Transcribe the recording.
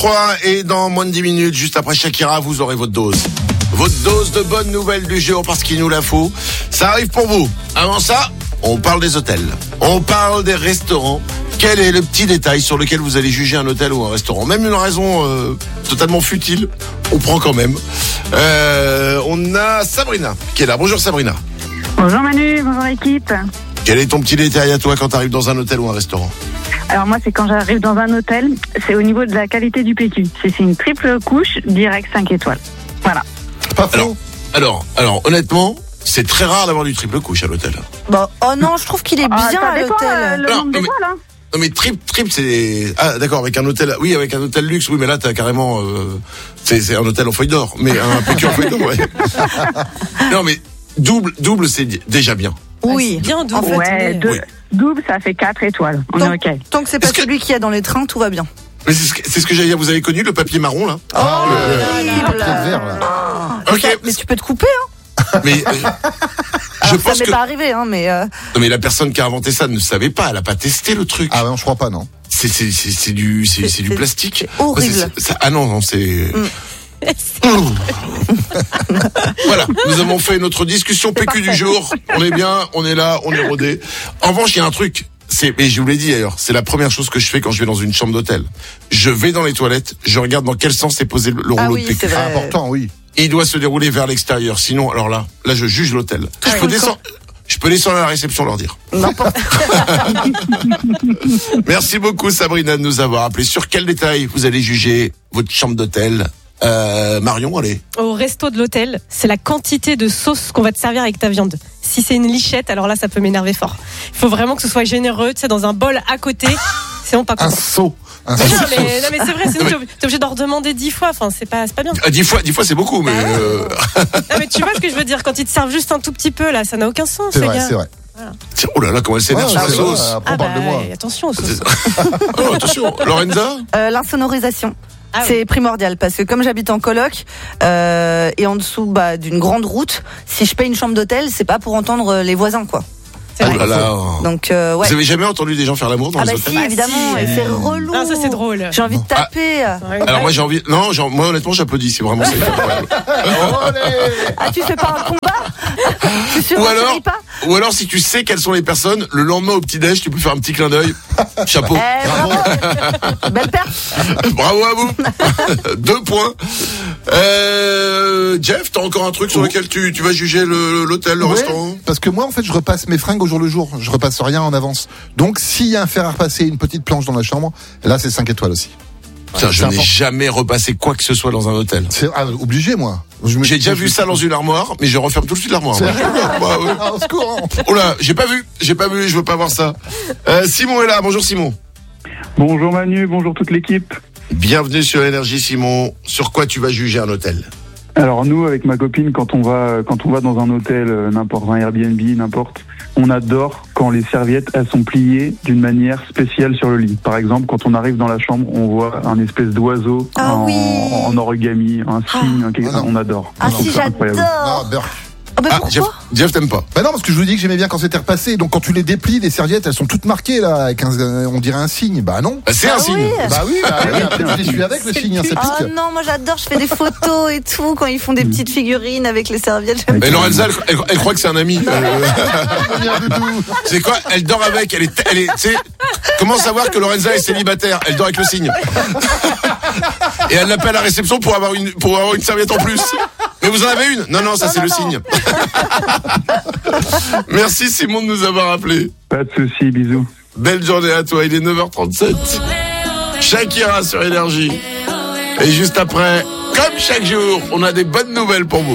Et dans moins de 10 minutes, juste après Shakira, vous aurez votre dose. Votre dose de bonnes nouvelles du jour parce qu'il nous la faut. Ça arrive pour vous. Avant ça, on parle des hôtels. On parle des restaurants. Quel est le petit détail sur lequel vous allez juger un hôtel ou un restaurant? Même une raison totalement futile, on prend quand même. On a Sabrina qui est là. Bonjour Sabrina. Bonjour Manu, bonjour l'équipe. Quel est ton petit détail à toi quand tu arrives dans un hôtel ou un restaurant? Alors moi, c'est quand j'arrive dans un hôtel, c'est au niveau de la qualité du PQ. C'est une triple couche, direct 5 étoiles. Voilà. Pas faux. Alors, honnêtement, c'est très rare d'avoir du triple couche à l'hôtel. Bon, oh non, je trouve qu'il est bien ça à dépend, l'hôtel. le nombre d'étoiles, hein. Non mais triple c'est... Ah d'accord, avec un hôtel... Oui, avec un hôtel luxe, oui, mais là t'as carrément... C'est un hôtel en feuille d'or, mais un PQ en feuille d'or, ouais. Non mais double c'est déjà bien. Oui, bien double. En fait, Ouais, double, ça fait 4 étoiles. On est OK. Tant que c'est pas Est-ce que- celui qu'il y a dans les trains, tout va bien. Mais c'est ce que j'allais dire, vous avez connu le papier marron là? Le vert, là. Ok, Mais tu peux te couper, hein. mais... je Alors, pense ça m'est que... pas arrivé, hein, mais Non mais la personne qui a inventé ça ne savait pas, elle a pas testé le truc. Ah ouais, je crois pas, non. C'est du plastique. c'est horrible. Ah non, c'est... Voilà, nous avons fait notre discussion PQ du jour. On est bien, on est là, on est rodé. En revanche, il y a un truc. Et je vous l'ai dit d'ailleurs, c'est la première chose que je fais quand je vais dans une chambre d'hôtel. Je vais dans les toilettes, je regarde dans quel sens est posé le rouleau Ah de oui, PQ. c'est vrai. Important, oui. Il doit se dérouler vers l'extérieur. Sinon, alors là, je juge l'hôtel. Je peux descendre à la réception leur dire. n'importe Merci beaucoup Sabrina de nous avoir appelé. Sur quel détail vous allez juger votre chambre d'hôtel? Marion, allez. Au resto de l'hôtel, c'est la quantité de sauce qu'on va te servir avec ta viande. Si c'est une lichette, alors là, ça peut m'énerver fort. Il faut vraiment que ce soit généreux, tu sais, dans un bol à côté. Sinon, pas Un content. seau. Un Non, seau. mais c'est vrai, sinon t'es obligé d'en redemander 10 fois. Enfin, c'est pas bien. 10 fois c'est beaucoup, mais... Non, mais tu vois ce que je veux dire, quand ils te servent juste un tout petit peu, là, ça n'a aucun sens, C'est les vrai, gars. c'est vrai. Oh là là, comment elle s'énerve Ouais, sur la ouais, sauce. ouais, après, on parle de moi. ouais, attention aux sauces. Oh, attention, Lorenza. L'insonorisation. Ah oui. C'est primordial parce que comme j'habite en coloc et en dessous d'une grande route, si je paye une chambre d'hôtel, c'est pas pour entendre les voisins, quoi. C'est Oh vrai. là là. Donc ouais. Vous avez jamais entendu des gens faire l'amour dans Ah les bah hôtels? si, évidemment, si. et c'est relou. Ah, ça, c'est drôle. J'ai envie de taper. Alors moi j'ai envie... Non, moi honnêtement j'applaudis, c'est vraiment... Ah, tu fais pas un combat? Tu suis Ou alors, pas? ou alors si tu sais quelles sont les personnes, le lendemain au petit-déj, tu peux faire un petit clin d'œil. Chapeau. Bravo. Belle perte. Bravo à vous. 2 points. Jeff, t'as encore un truc sur lequel tu vas juger l'hôtel, le Ouais, restaurant? parce que moi, en fait, je repasse mes fringues au jour le jour. Je repasse rien en avance. Donc, s'il y a un fer à repasser, une petite planche dans la chambre, là, c'est 5 étoiles aussi. Tiens, je c'est n'ai important. jamais repassé quoi que ce soit dans un hôtel. C'est obligé, moi. J'ai déjà vu ça dans une armoire, mais je referme tout de suite l'armoire. C'est moi. Ouais, ouais. Ah, au secours, hein. Oh là, j'ai pas vu, je veux pas voir ça. Simon est là, bonjour Simon. Bonjour Manu, bonjour toute l'équipe. Bienvenue sur Énergie Simon. Sur quoi tu vas juger un hôtel? Alors nous, avec ma copine, quand on va dans un hôtel, n'importe, un Airbnb, n'importe, on adore quand les serviettes, elles sont pliées d'une manière spéciale sur le lit. Par exemple, quand on arrive dans la chambre, on voit un espèce d'oiseau Ah oui. en origami, un cygne, non. on adore. Ah Non, si, c'est incroyable. j'adore. Non, beurre. Ah, bah Ah, pourquoi? Jeff t'aimes pas? Bah non, parce que je vous dis que j'aimais bien quand c'était repassé. Donc, quand tu les déplies, les serviettes, elles sont toutes marquées, là, avec on dirait un signe. Bah non. Bah, c'est Ah un signe. oui. Bah oui, après, tu les suis avec le signe, hein, ça Oh pique. non, moi j'adore, je fais des photos et tout quand ils font des petites figurines avec les serviettes. J'aime Mais bien. Lorenza, elle croit que c'est un ami. Rien du tout. C'est quoi? Elle dort avec, elle est, tu sais, comment savoir que Lorenza est célibataire? Elle dort avec le signe. Et elle l'appelle à la réception pour avoir une serviette en plus. Mais vous en avez une? Non, ça c'est le signe. Merci Simon de nous avoir appelé. Pas de soucis, bisous. Belle journée à toi, il est 9h37. Shakira sur Énergie. Et juste après, comme chaque jour, on a des bonnes nouvelles pour vous.